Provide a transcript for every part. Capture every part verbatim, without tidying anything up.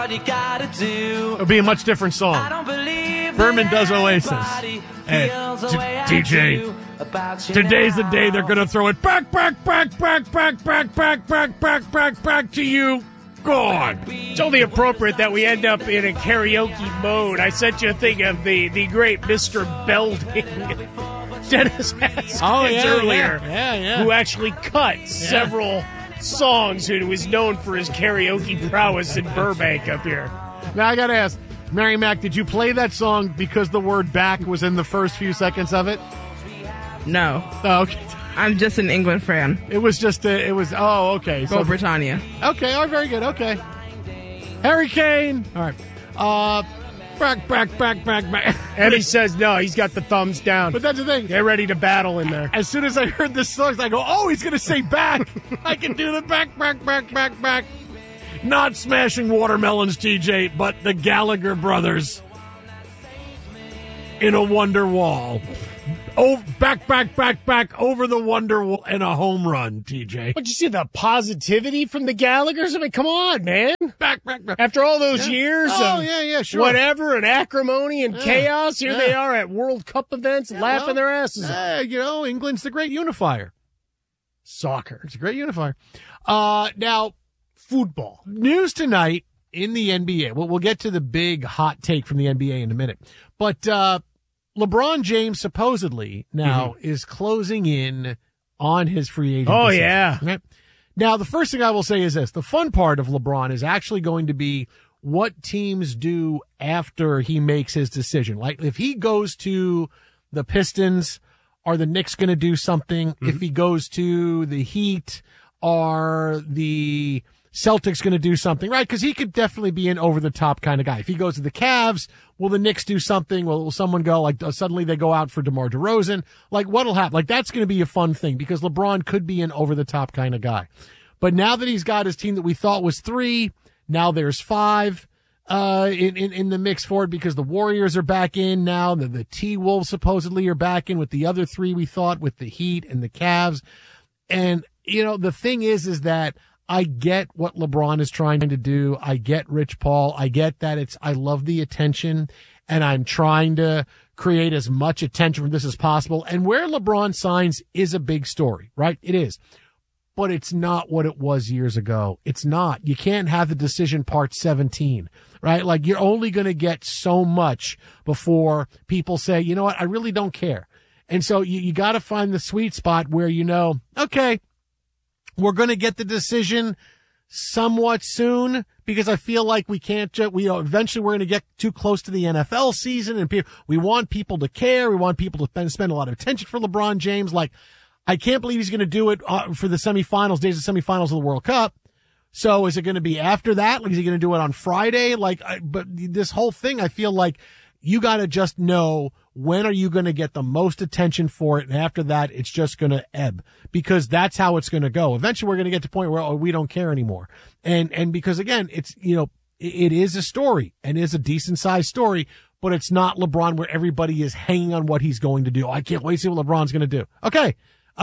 It'll be a much different song. Berman does Oasis. And D J, today's the day they're going to throw it back, back, back, back, back, back, back, back, back, back, back to you. God. It's only appropriate that we end up in a karaoke mode. I sent you a thing of the, the great Mister Belding, Dennis Haskins oh, yeah, earlier, yeah, yeah, yeah. who actually cut yeah. several songs who was known for his karaoke prowess in Burbank up here. Now, I got to ask, Mary Mac, did you play that song because the word back was in the first few seconds of it? No. Oh, okay. I'm just an England fan. It was just, a, it was, oh, okay. Go so, Britannia. Okay, all right, very good, okay. Harry Kane. All right. Uh, back, back, back, back, back. Eddie says no, he's got the thumbs down. But that's the thing. Get ready to battle in there. As soon as I heard this song, I go, oh, he's going to say back. I can do the back, back, back, back, back. Not Smashing Watermelons, T J, but the Gallagher brothers in a Wonder Wall. Oh, back, back, back, back over the Wonder Wall and a home run, T J. But you see the positivity from the Gallaghers? I mean, come on, man. Back, back, back. After all those yeah. years oh, of yeah, yeah, sure. whatever and acrimony and yeah. chaos, here yeah. they are at World Cup events yeah, laughing well, their asses off. Uh, you know, England's the great unifier. Soccer. It's a great unifier. Uh, now, football. News tonight in the N B A. Well, we'll get to the big hot take from the N B A in a minute. But uh, LeBron James supposedly now mm-hmm. is closing in on his free agent. Oh, decision. yeah. Okay? Now, the first thing I will say is this. The fun part of LeBron is actually going to be what teams do after he makes his decision. Like, if he goes to the Pistons, are the Knicks going to do something? Mm-hmm. If he goes to the Heat, are the Celtics going to do something, right? Because he could definitely be an over-the-top kind of guy. If he goes to the Cavs, will the Knicks do something? Will, will someone go, like, uh, suddenly they go out for DeMar DeRozan? Like, what'll happen? Like, that's going to be a fun thing because LeBron could be an over-the-top kind of guy. But now that he's got his team that we thought was three, now there's five uh in, in, in the mix for it because the Warriors are back in now. The, the T-Wolves supposedly are back in with the other three we thought with the Heat and the Cavs. And, you know, the thing is, is that I get what LeBron is trying to do. I get Rich Paul. I get that it's, I love the attention and I'm trying to create as much attention from this as possible. And where LeBron signs is a big story, right? It is. But it's not what it was years ago. It's not. You can't have the decision part seventeen, right? Like you're only going to get so much before people say, you know what? I really don't care. And so you, you got to find the sweet spot where, you know, okay, we're going to get the decision somewhat soon because I feel like we can't, ju- we, you know, eventually we're going to get too close to the N F L season and pe- we want people to care. We want people to spend, spend a lot of attention for LeBron James. Like, I can't believe he's going to do it uh, for the semifinals, days of semifinals of the World Cup. So is it going to be after that? Like, is he going to do it on Friday? Like, I, but this whole thing, I feel like you got to just know when are you going to get the most attention for it. And after that, it's just going to ebb because that's how it's going to go. Eventually we're going to get to the point where oh, we don't care anymore. And, and because again, it's, you know, it, it is a story and is a decent sized story, but it's not LeBron where everybody is hanging on what he's going to do. I can't wait to see what LeBron's going to do. Okay.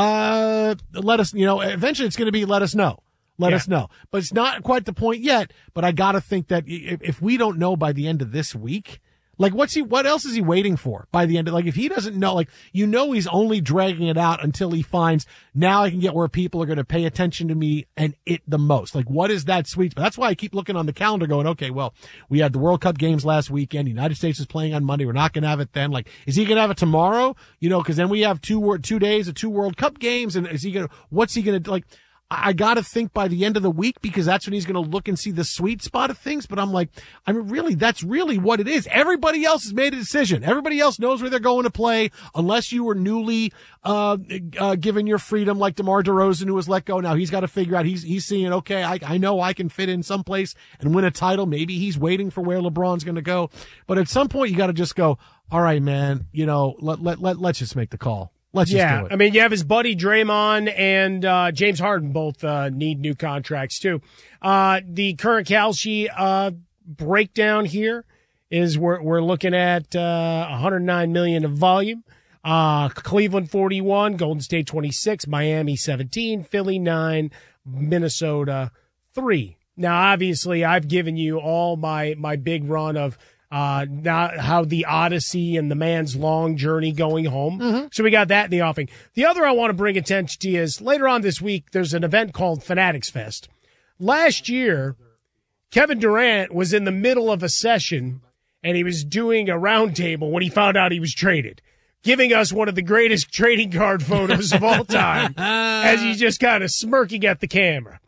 Uh, let us, you know, eventually it's going to be, let us know. Let yeah. us know. But it's not quite the point yet. But I got to think that if, if we don't know by the end of this week, like what's he, what else is he waiting for by the end of, like if he doesn't know, like, you know, he's only dragging it out until he finds now I can get where people are going to pay attention to me and it the most. Like what is that sweet spot? That's why I keep looking on the calendar going, okay, well, we had the World Cup games last weekend. The United States is playing on Monday. We're not going to have it then. Like, is he going to have it tomorrow? You know, cause then we have two, two days of two World Cup games. And is he going to, what's he going to, like, I got to think by the end of the week because that's when he's going to look and see the sweet spot of things. But I'm like, I mean, really, that's really what it is. Everybody else has made a decision. Everybody else knows where they're going to play unless you were newly, uh, uh, given your freedom like DeMar DeRozan who was let go. Now he's got to figure out he's, he's seeing, okay, I, I know I can fit in someplace and win a title. Maybe he's waiting for where LeBron's going to go. But at some point you got to just go, all right, man, you know, let, let, let, let's just make the call. Let's just yeah, do it. I mean, you have his buddy Draymond and uh, James Harden both uh, need new contracts, too. Uh, the current Kalshi uh, breakdown here is we're, we're looking at uh, one hundred nine million dollars of volume. Uh, Cleveland forty-one, Golden State twenty-six, Miami seventeen, Philly nine, Minnesota three. Now, obviously, I've given you all my, my big run of uh, now how the Odyssey and the man's long journey going home. Mm-hmm. So we got that in the offing. The other I want to bring attention to is later on this week, there's an event called Fanatics Fest. Last year, Kevin Durant was in the middle of a session, and he was doing a roundtable when he found out he was traded, giving us one of the greatest trading card photos of all time as he's just kind of smirking at the camera.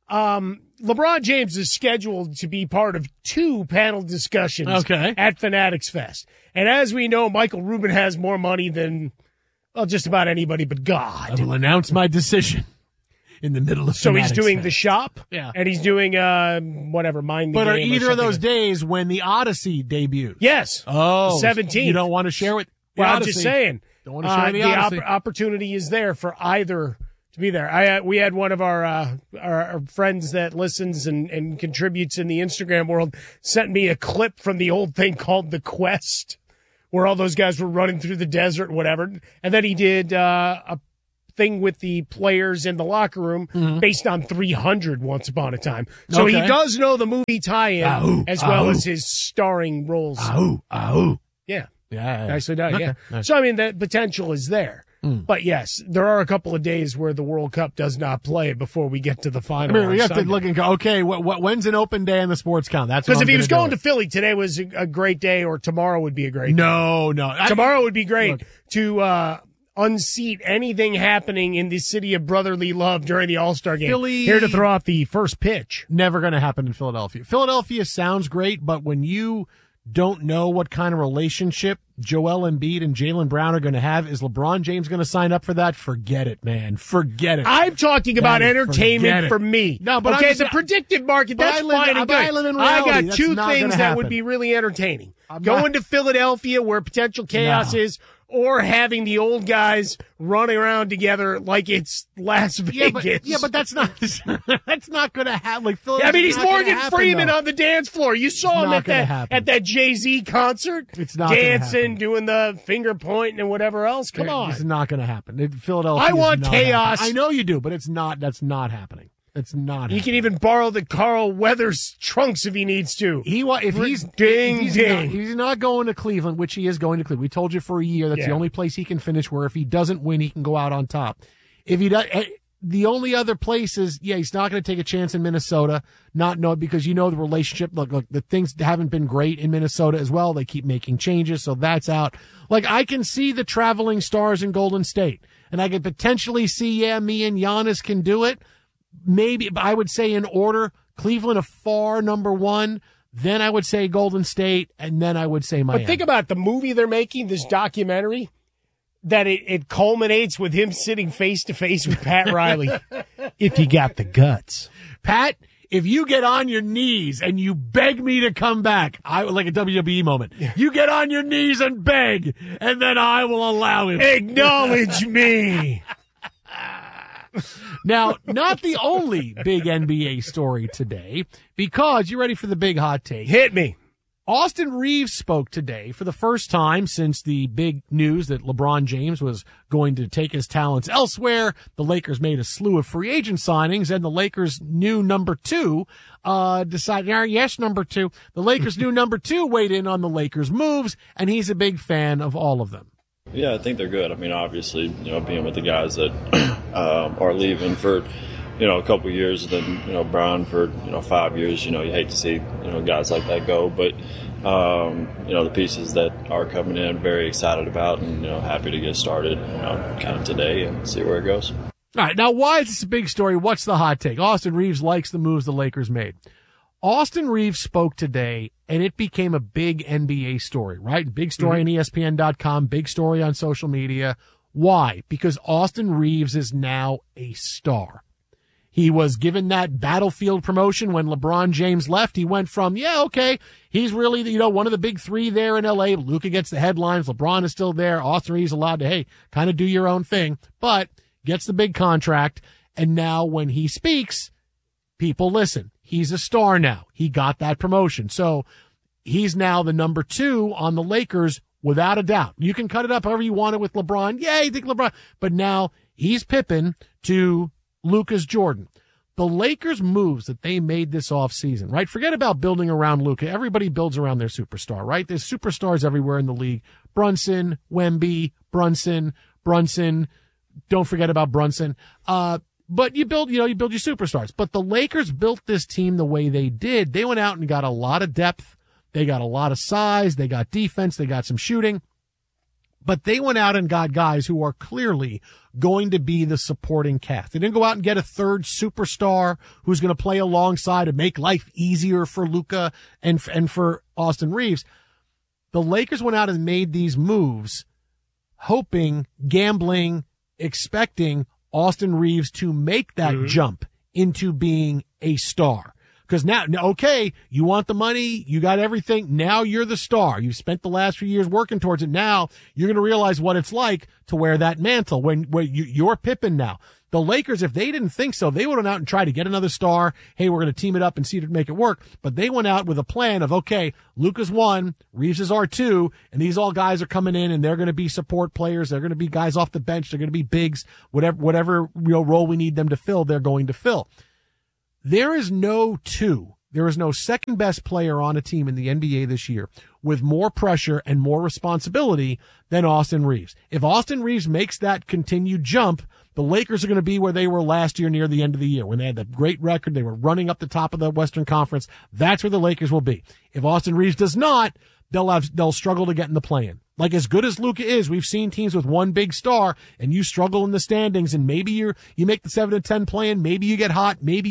Um, LeBron James is scheduled to be part of two panel discussions okay. at Fanatics Fest. And as we know, Michael Rubin has more money than, well, just about anybody but God. I will announce my decision in the middle of So Fanatics he's doing Fest. the shop, yeah. and he's doing, uh, whatever, Mind the But Game. are or either of those something. days when the Odyssey debuts? Yes. Oh. The seventeenth. You don't want to share with the Well, I'm Odyssey. just saying. Don't want to share uh, the the Odyssey. op- opportunity is there for either to be there. I uh, we had one of our, uh, our our friends that listens and, and contributes in the Instagram world sent me a clip from the old thing called The Quest, where all those guys were running through the desert and whatever. And then he did uh, a thing with the players in the locker room mm-hmm. based on three hundred Once Upon a Time. So Okay. he does know the movie tie-in Ahoo, as well ahoo. as his starring roles. Ahoo, ahoo. Yeah. Yeah, yeah. Nicely done, Okay. yeah. Nice. So, I mean, the potential is there. Mm. But, yes, there are a couple of days where the World Cup does not play before we get to the I final. mean, we have to look and go, okay, what, what, when's an open day in the sports count? That's Because what if I'm he was gonna going do to Philly, today was a, a great day, or tomorrow would be a great day. No, no. I- Tomorrow would be great Look. to uh, unseat anything happening in the city of brotherly love during the All-Star game. Philly- Here to throw out the first pitch. Never going to happen in Philadelphia. Philadelphia sounds great, but when you don't know what kind of relationship Joel Embiid and Jaylen Brown are going to have, is LeBron James going to sign up for that? Forget it, man. Forget it. I'm talking about Man, entertainment forget it. for me. No, but I'm okay, just- the predictive market, but that's I live- fine and but I good. live in I reality. got That's two not things gonna that would happen. be really entertaining. I'm Going not- to Philadelphia where potential chaos No. is, or having the old guys running around together like it's Las Vegas. yeah, but, yeah, but that's not that's not going to happen. Like Philadelphia. I mean, he's not gonna Morgan happen, Freeman though. on the dance floor. You saw him not at gonna that happen. at that Jay-Z concert. It's not gonna dancing, happen. doing the finger pointing and whatever else. Come on. It's not going to happen. It- Philadelphia. I is want not chaos. happening. I know you do, but it's not. That's not happening. It's not. You happening. can even borrow the Carl Weathers trunks if he needs to. He wa- if he's Ding, if he's ding. Not, he's not going to Cleveland, which he is going to Cleveland. We told you for a year that's the Yeah. only place he can finish. Where if he doesn't win, he can go out on top. If he does, eh, the only other place is yeah, he's not going to take a chance in Minnesota. Not know because you know the relationship. Look, look, the things haven't been great in Minnesota as well. They keep making changes, so that's out. Like I can see the traveling stars in Golden State, and I could potentially see yeah, me and Giannis can do it. Maybe I would say in order, Cleveland a far number one, then I would say Golden State, and then I would say Miami. But think about the movie they're making, this documentary, that it, it culminates with him sitting face to face with Pat Riley. If you got the guts. Pat, if you get on your knees and you beg me to come back, I like a W W E moment. You get on your knees and beg, and then I will allow it. Acknowledge me. Now, not the only big N B A story today, because you ready for the big hot take? Hit me. Austin Reeves spoke today for the first time since the big news that LeBron James was going to take his talents elsewhere. The Lakers made a slew of free agent signings, and the Lakers' new number two uh decided, "Ah, yes, number two. The Lakers' new number two weighed in on the Lakers' moves, and he's a big fan of all of them. Yeah, I think they're good. I mean, obviously, you know, being with the guys that um, are leaving for, you know, a couple of years, then, you know, Brown for, you know, five years, you know, you hate to see, you know, guys like that go. But, um, you know, the pieces that are coming in, very excited about and, you know, happy to get started, you know, kind of today and see where it goes. All right, now why is this a big story? What's the hot take? Austin Reeves likes the moves the Lakers made. Austin Reeves spoke today, and it became a big N B A story, right? Big story Mm-hmm. on E S P N dot com, big story on social media. Why? Because Austin Reeves is now a star. He was given that battlefield promotion when LeBron James left. He went from, yeah, okay, he's really, you know, one of the big three there in L A. Luka gets the headlines. LeBron is still there. Austin Reeves allowed to, hey, kind of do your own thing, but gets the big contract. And now when he speaks, people listen. He's a star now. He got that promotion. So he's now the number two on the Lakers without a doubt. You can cut it up however you want it with LeBron. Yeah, you think LeBron. But now he's Pippen to Luka's Jordan. The Lakers' moves that they made this offseason, right? Forget about building around Luka. Everybody builds around their superstar, right? There's superstars everywhere in the league. Brunson, Wemby, Brunson, Brunson. Don't forget about Brunson. Uh, but you build, you know, you build your superstars. But the Lakers built this team the way they did. They went out and got a lot of depth. They got a lot of size. They got defense. They got some shooting. But they went out and got guys who are clearly going to be the supporting cast. They didn't go out and get a third superstar who's going to play alongside and make life easier for Luka and, and for Austin Reeves. The Lakers went out and made these moves, hoping, gambling, expecting Austin Reeves to make that mm-hmm. jump into being a star. Because now, okay, you want the money, you got everything, now you're the star. You've spent the last few years working towards it. Now you're going to realize what it's like to wear that mantle when, when you, you're Pippen now. The Lakers, if they didn't think so, they would have went out and tried to get another star. Hey, we're going to team it up and see if it can make it work. But they went out with a plan of, okay, Luka's one, Reeves is our two, and these all guys are coming in and they're going to be support players. They're going to be guys off the bench. They're going to be bigs. Whatever, whatever you know, role we need them to fill, they're going to fill. There is no two. There is no second best player on a team in the N B A this year with more pressure and more responsibility than Austin Reeves. If Austin Reeves makes that continued jump, the Lakers are going to be where they were last year near the end of the year when they had that great record. They were running up the top of the Western Conference. That's where the Lakers will be. If Austin Reeves does not, they'll have, they'll struggle to get in the play-in. Like as good as Luka is, we've seen teams with one big star and you struggle in the standings and maybe you're, you make the seven to ten play-in, maybe you get hot, maybe